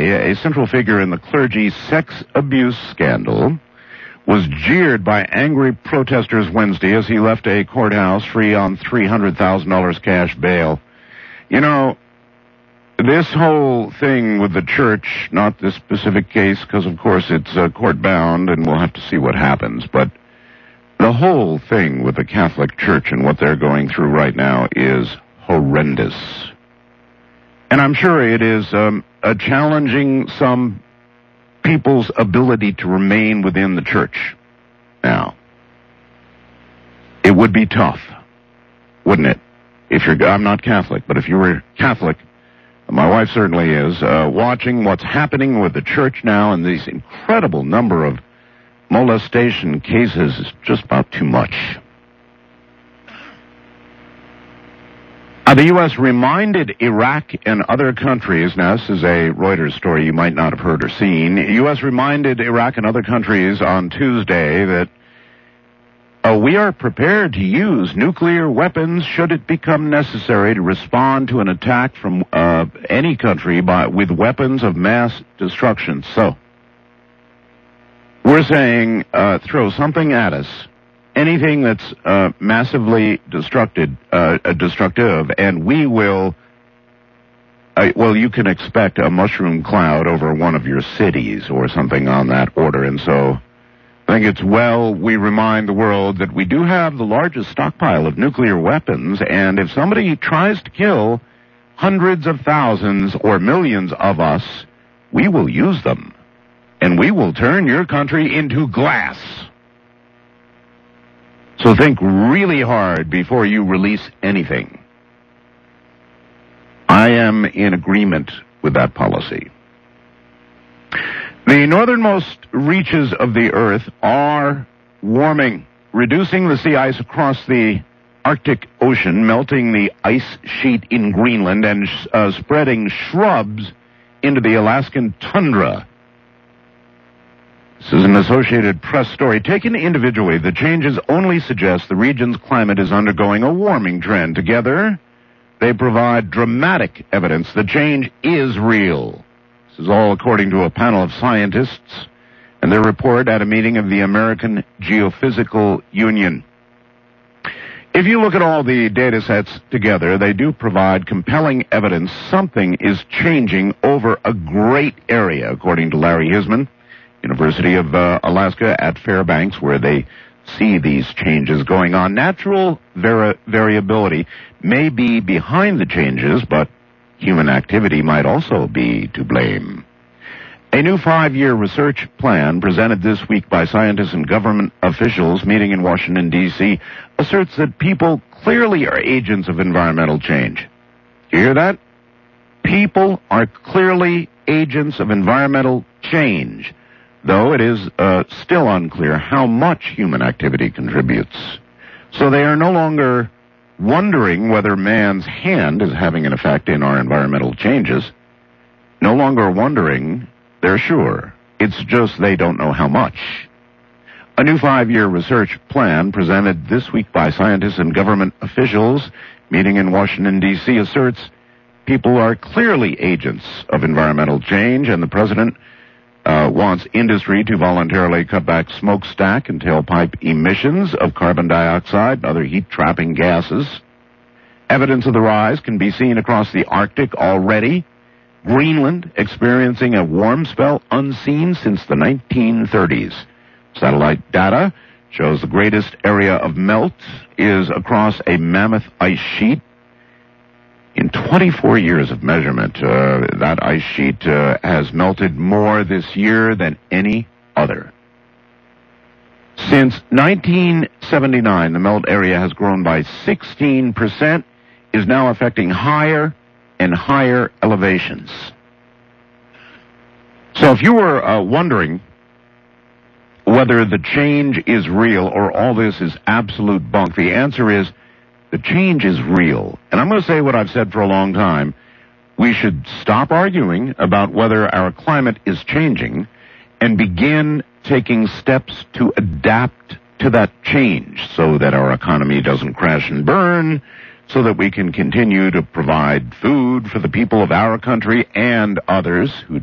Wednesday, a central figure in the clergy sex abuse scandal, was jeered by angry protesters Wednesday as he left a courthouse free on $300,000 cash bail. You know, this whole thing with the church, not this specific case, because of course it's court-bound and we'll have to see what happens, but the whole thing with the Catholic Church and what they're going through right now is horrendous. And I'm sure it is challenging some people's ability to remain within the church. Now, it would be tough, wouldn't it? I'm not Catholic, but if you were Catholic, my wife certainly is, watching what's happening with the church now and these incredible number of molestation cases is just about too much. The U.S. reminded Iraq and other countries, now this is a Reuters story you might not have heard or seen, the U.S. reminded Iraq and other countries on Tuesday that we are prepared to use nuclear weapons should it become necessary to respond to an attack from any country with weapons of mass destruction. So, we're saying throw something at us, anything that's massively destructive, and we will, you can expect a mushroom cloud over one of your cities or something on that order. And so I think we remind the world that we do have the largest stockpile of nuclear weapons, and if somebody tries to kill hundreds of thousands or millions of us, we will use them, and we will turn your country into glass. So think really hard before you release anything. I am in agreement with that policy. The northernmost reaches of the Earth are warming, reducing the sea ice across the Arctic Ocean, melting the ice sheet in Greenland, and spreading shrubs into the Alaskan tundra. This is an Associated Press story. Taken individually, the changes only suggest the region's climate is undergoing a warming trend. Together, they provide dramatic evidence the change is real. This is all according to a panel of scientists and their report at a meeting of the American Geophysical Union. If you look at all the data sets together, they do provide compelling evidence something is changing over a great area, according to Larry Hisman, University of Alaska at Fairbanks, where they see these changes going on. Natural variability may be behind the changes, but human activity might also be to blame. A new 5-year research plan presented this week by scientists and government officials meeting in Washington, D.C., asserts that people clearly are agents of environmental change. Do you hear that? People are clearly agents of environmental change, though it is still unclear how much human activity contributes. So they are no longer wondering whether man's hand is having an effect in our environmental changes. No longer wondering, they're sure. It's just they don't know how much. A new 5-year research plan presented this week by scientists and government officials meeting in Washington, D.C. asserts people are clearly agents of environmental change, and the president wants industry to voluntarily cut back smokestack and tailpipe emissions of carbon dioxide and other heat-trapping gases. Evidence of the rise can be seen across the Arctic already. Greenland experiencing a warm spell unseen since the 1930s. Satellite data shows the greatest area of melt is across a mammoth ice sheet. In 24 years of measurement, that ice sheet has melted more this year than any other. Since 1979, the melt area has grown by 16%, is now affecting higher and higher elevations. So if you were wondering whether the change is real or all this is absolute bunk, the answer is the change is real. And I'm going to say what I've said for a long time. We should stop arguing about whether our climate is changing and begin taking steps to adapt to that change so that our economy doesn't crash and burn, so that we can continue to provide food for the people of our country and others who